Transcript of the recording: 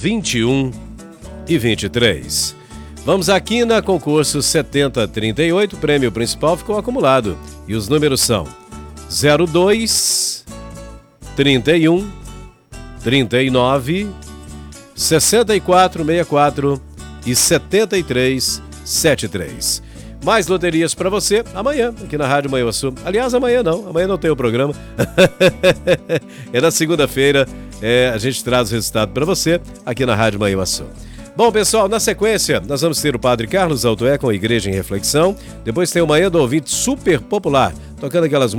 21 e 23. Vamos aqui na concurso 7038, o prêmio principal ficou acumulado. E os números são 02, 31, 39, 64, 64 e 73, 73. Mais loterias para você amanhã, aqui na Rádio Manhuaçu. Aliás, amanhã não tem o programa. É na segunda-feira, a gente traz o resultado para você aqui na Rádio Manhuaçu. Bom, pessoal, na sequência, nós vamos ter o Padre Carlos Altoé com Igreja em Reflexão. Depois tem o Manhã do Ouvinte super popular, tocando aquelas